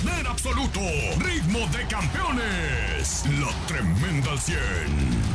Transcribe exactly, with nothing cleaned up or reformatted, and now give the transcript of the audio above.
Poder absoluto. Ritmo de campeones. La tremenda al cien.